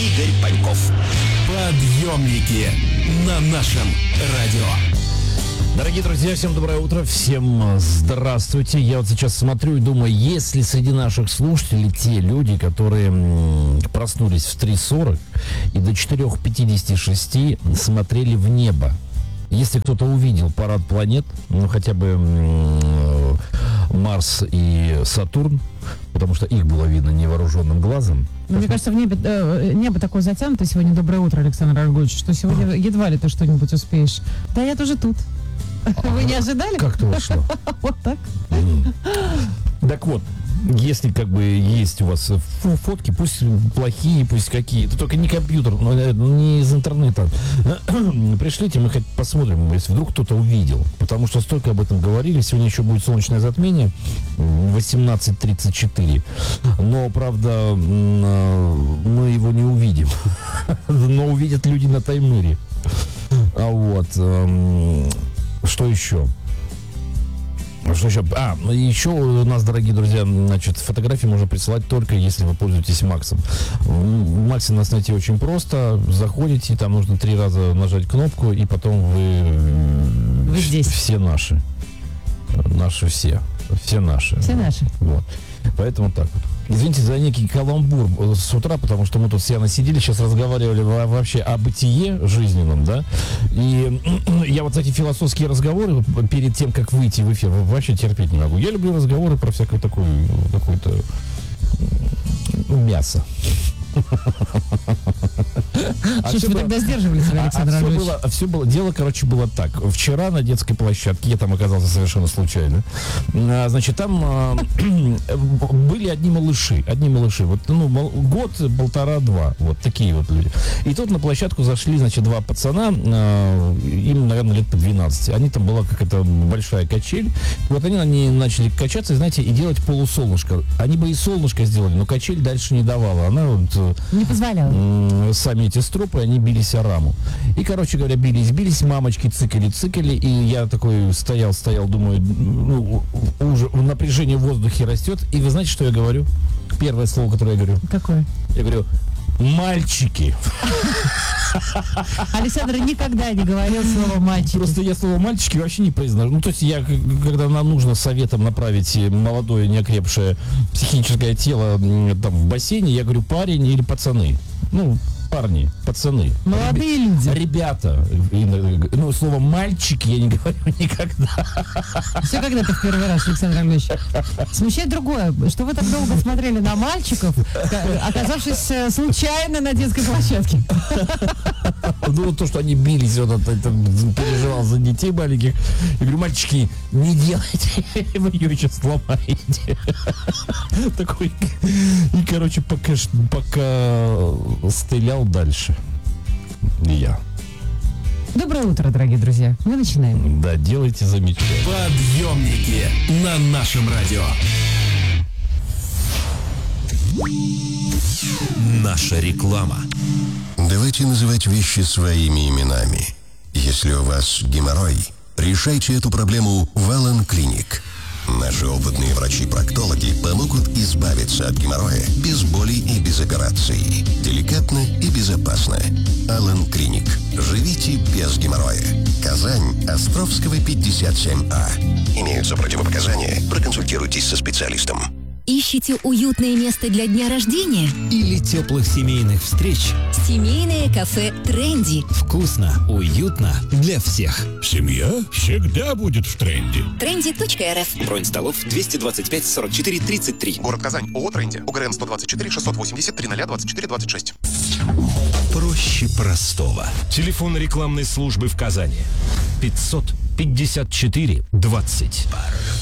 Игорь Паньков. Подъемники на нашем радио. Дорогие друзья, всем доброе утро, всем здравствуйте. Я вот сейчас смотрю и думаю, есть ли среди наших слушателей те люди, которые проснулись в 3:40 и до 4:56 смотрели в небо. Если кто-то увидел парад планет, ну хотя бы Марс и Сатурн, потому что их было видно невооруженным глазом. Ну, мне кажется, в небо такое затянуто сегодня. Доброе утро, Александр Аргольевич, что сегодня едва ли ты что-нибудь успеешь. Да я тоже тут. Вы не ожидали? Как-то вошло. Вот так. Так вот, если как бы есть у вас фотки, пусть плохие, пусть какие, то только не компьютер, не из интернета. Пришлите, мы хоть посмотрим, если вдруг кто-то увидел. Потому что столько об этом говорили. Сегодня еще будет солнечное затмение 18:34. Но, правда, мы его не увидим. Но увидят люди на Таймыре. А вот... Что еще? Что еще? Еще у нас, дорогие друзья, значит, фотографии можно присылать только если вы пользуетесь Максом. В Максе нас найти очень просто. Заходите, там нужно 3 раза нажать кнопку, и потом вы здесь. Все наши. Наши все. Все наши. Все наши. Вот. Поэтому так вот. Извините за некий каламбур с утра, потому что мы тут все насидели, сейчас разговаривали вообще о бытие жизненном, да, и я вот эти философские разговоры перед тем, как выйти в эфир, вообще терпеть не могу. Я люблю разговоры про всякое такое, какое-то мясо. Что ж вы тогда сдерживали себя, Александр Аргольевич? Все было, дело, короче, было так. Вчера на детской площадке, я там оказался совершенно случайно, значит, там были одни малыши. Вот, год, 1,5-2, вот такие вот люди. И тут на площадку зашли, значит, 2 пацана, им, наверное, лет по 12. Они там была какая-то большая качель. Вот они начали качаться, знаете, и делать полусолнышко. Они бы и солнышко сделали, но качель дальше не давала. Она вот... Не позволяла. Сами эти стропы, они бились о раму. И, короче говоря, бились, мамочки цикали, и я такой стоял, думаю, уже напряжение в воздухе растет. И вы знаете, что я говорю? Первое слово, которое я говорю. Какое? Я говорю: мальчики. Александр никогда не говорил слово «мальчики». Просто я слово «мальчики» вообще не произношу. Ну, то есть я, когда нам нужно советом направить молодое, неокрепшее психическое тело там в бассейне, я говорю парень или пацаны. Ну, парни, пацаны. Молодые люди. Ребята. Ну, слово «мальчики» я не говорю никогда. Все когда-то в первый раз, Александр Аргольевич. Смущает другое, что вы так долго смотрели на мальчиков, оказавшись случайно на детской площадке. Ну, то, что они бились, вот это переживал за детей маленьких. Я говорю: мальчики, не делайте, вы ее еще сломаете. Такой. И, короче, пока стрелял дальше. Я. Доброе утро, дорогие друзья. Мы начинаем. Да, делайте замечательно. Подъемники на нашем радио. Наша реклама. Давайте называть вещи своими именами. Если у вас геморрой, решайте эту проблему в Алан Клиник. Наши опытные врачи-проктологи помогут избавиться от геморроя без боли и без операций. Деликатно и безопасно. Алан Клиник. Живите без геморроя. Казань, Островского, 57А. Имеются противопоказания. Проконсультируйтесь со специалистом. Ищете уютное место для дня рождения? Или теплых семейных встреч? Семейное кафе «Тренди». Вкусно, уютно для всех. Семья всегда будет в тренде. Trendy.rf. Бронь столов 225 44 33. Город Казань. ООО «Тренди». УГРН 124 680 0024 26. Проще простого. Телефон рекламной службы в Казани: 554 20.